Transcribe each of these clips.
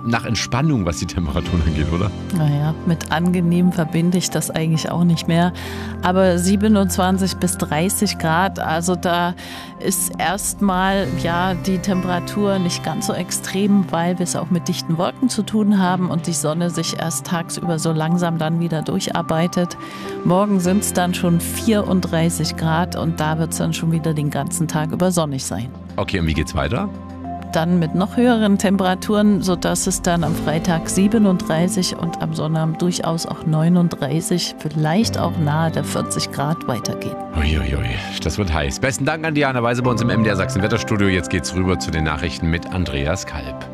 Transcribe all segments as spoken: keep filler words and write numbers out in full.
nach Entspannung, was die Temperaturen angeht, oder? Naja, mit angenehm verbinde ich das eigentlich auch nicht mehr. Aber siebenundzwanzig bis dreißig Grad, also da ist erstmal ja die Temperatur nicht ganz so extrem, weil wir es auch mit dichten Wolken zu tun haben und die Sonne sich erst tagsüber so langsam dann wieder durcharbeitet. Morgen sind es dann schon vierunddreißig Grad und da wird es dann schon wieder den ganzen Tag über sonnig sein. Okay, und wie geht's weiter? Dann mit noch höheren Temperaturen, sodass es dann am Freitag siebenunddreißig und am Sonnabend durchaus auch neununddreißig, vielleicht auch nahe der vierzig Grad weitergeht. Uiuiui, das wird heiß. Besten Dank an Diana Weise bei uns im M D R Sachsen Wetterstudio. Jetzt geht's rüber zu den Nachrichten mit Andreas Kalb.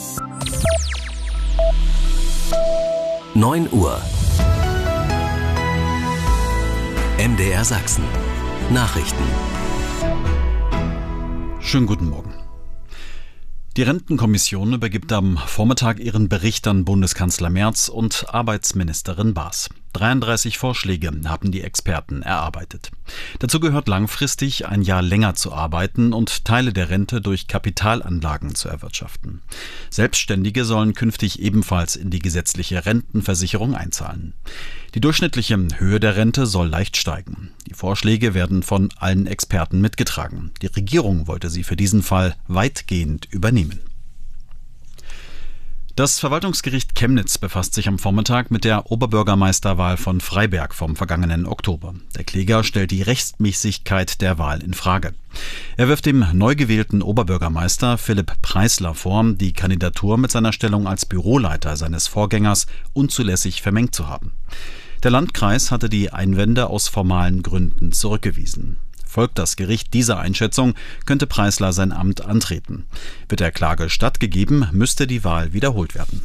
neun Uhr. M D R Sachsen. Nachrichten. Schönen guten Morgen. Die Rentenkommission übergibt am Vormittag ihren Bericht an Bundeskanzler Merz und Arbeitsministerin Baas. dreiunddreißig Vorschläge haben die Experten erarbeitet. Dazu gehört langfristig ein Jahr länger zu arbeiten und Teile der Rente durch Kapitalanlagen zu erwirtschaften. Selbstständige sollen künftig ebenfalls in die gesetzliche Rentenversicherung einzahlen. Die durchschnittliche Höhe der Rente soll leicht steigen. Die Vorschläge werden von allen Experten mitgetragen. Die Regierung wollte sie für diesen Fall weitgehend übernehmen. Das Verwaltungsgericht Chemnitz befasst sich am Vormittag mit der Oberbürgermeisterwahl von Freiberg vom vergangenen Oktober. Der Kläger stellt die Rechtmäßigkeit der Wahl in Frage. Er wirft dem neu gewählten Oberbürgermeister Philipp Preisler vor, die Kandidatur mit seiner Stellung als Büroleiter seines Vorgängers unzulässig vermengt zu haben. Der Landkreis hatte die Einwände aus formalen Gründen zurückgewiesen. Folgt das Gericht dieser Einschätzung, könnte Preisler sein Amt antreten. Wird der Klage stattgegeben, müsste die Wahl wiederholt werden.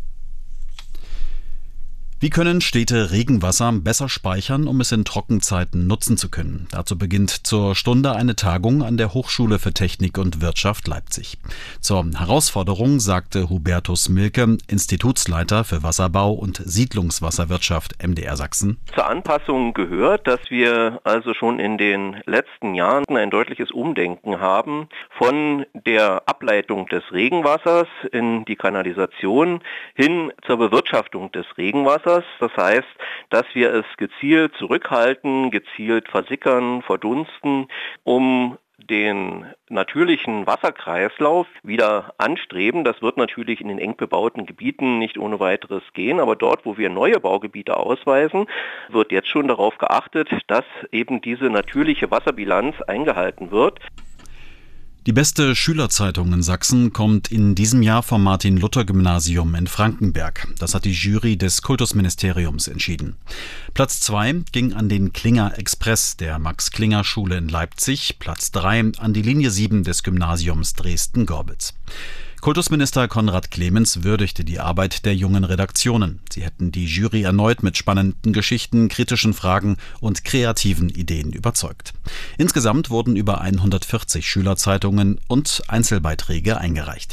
Wie können Städte Regenwasser besser speichern, um es in Trockenzeiten nutzen zu können? Dazu beginnt zur Stunde eine Tagung an der Hochschule für Technik und Wirtschaft Leipzig. Zur Herausforderung sagte Hubertus Milke, Institutsleiter für Wasserbau und Siedlungswasserwirtschaft M D R Sachsen. Zur Anpassung gehört, dass wir also schon in den letzten Jahren ein deutliches Umdenken haben von der Ableitung des Regenwassers in die Kanalisation hin zur Bewirtschaftung des Regenwassers. Das heißt, dass wir es gezielt zurückhalten, gezielt versickern, verdunsten, um den natürlichen Wasserkreislauf wieder anstreben. Das wird natürlich in den eng bebauten Gebieten nicht ohne weiteres gehen, aber dort, wo wir neue Baugebiete ausweisen, wird jetzt schon darauf geachtet, dass eben diese natürliche Wasserbilanz eingehalten wird. Die beste Schülerzeitung in Sachsen kommt in diesem Jahr vom Martin-Luther-Gymnasium in Frankenberg. Das hat die Jury des Kultusministeriums entschieden. Platz zwei ging an den Klinger Express der Max-Klinger-Schule in Leipzig, Platz drei an die Linie sieben des Gymnasiums Dresden-Gorbitz. Kultusminister Konrad Clemens würdigte die Arbeit der jungen Redaktionen. Sie hätten die Jury erneut mit spannenden Geschichten, kritischen Fragen und kreativen Ideen überzeugt. Insgesamt wurden über hundertvierzig Schülerzeitungen und Einzelbeiträge eingereicht.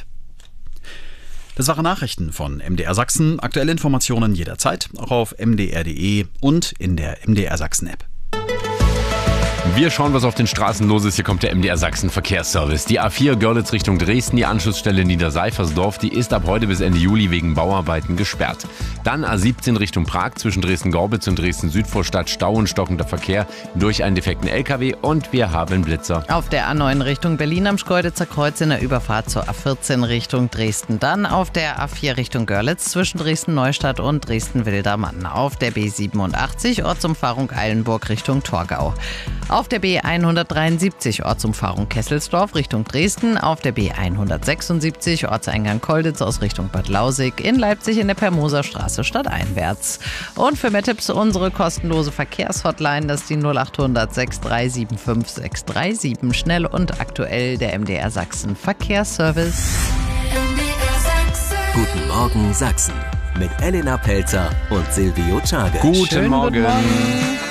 Das waren Nachrichten von M D R Sachsen. Aktuelle Informationen jederzeit, auch auf m d r punkt d e und in der M D R Sachsen App. Wir schauen, was auf den Straßen los ist. Hier kommt der M D R Sachsen Verkehrsservice. Die A vier Görlitz Richtung Dresden, die Anschlussstelle Niederseifersdorf, die ist ab heute bis Ende Juli wegen Bauarbeiten gesperrt. Dann A siebzehn Richtung Prag zwischen Dresden-Gorbitz und Dresden-Südvorstadt, Stau und stockender Verkehr durch einen defekten L K W und wir haben Blitzer. Auf der A neun Richtung Berlin am Schkeuditzer Kreuz in der Überfahrt zur A vierzehn Richtung Dresden. Dann auf der A vier Richtung Görlitz zwischen Dresden-Neustadt und Dresden-Wildermann. Auf der B siebenundachtzig Ortsumfahrung Eilenburg Richtung Torgau. Auf der B hundertdreiundsiebzig Ortsumfahrung Kesselsdorf Richtung Dresden, auf der B hundertsechsundsiebzig Ortseingang Kolditz aus Richtung Bad Lausig, in Leipzig in der Permoser Straße stadteinwärts. Und für mehr Tipps unsere kostenlose Verkehrshotline, das ist die null acht hundert sechs drei sieben fünf sechs drei sieben. Schnell und aktuell der M D R Sachsen Verkehrsservice. Guten Morgen Sachsen mit Elena Pelzer und Silvio Czage. Guten Morgen. Guten Morgen.